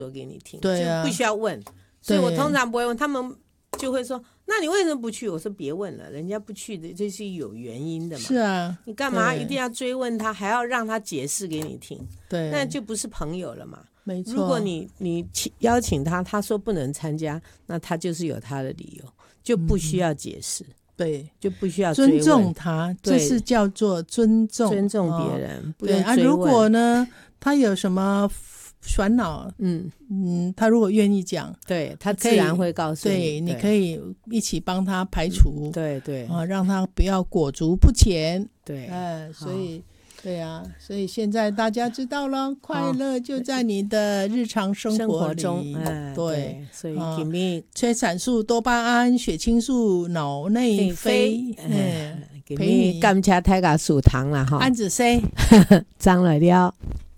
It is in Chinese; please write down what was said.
说给你听， 对啊， 就不需要问。所以我通常不会问，他们就会说：“那你为什么不去？”我说：“别问了，人家不去的这是有原因的嘛。” 是啊， 你干嘛一定要追问他，还要让他解释给你听？ 对， 那就不是朋友了嘛。 没错。 如果你邀请他，他说不能参加，那他就是有他的理由，就不需要解释。 对， 就不需要追问， 尊重他，这是叫做尊重别人，不对啊。如果呢，他有什么烦恼，他如果愿意讲， 对，他自然会告诉你。 对，你可以一起帮他排除， 对让他不要裹足不前。 对， 所以对啊，所以现在大家知道了，快乐就在你的日常生活中。对， 所以给你催产素、多巴胺、血清素、脑内啡， 给你感谢大家收听啦哈， 安子 C 张来了。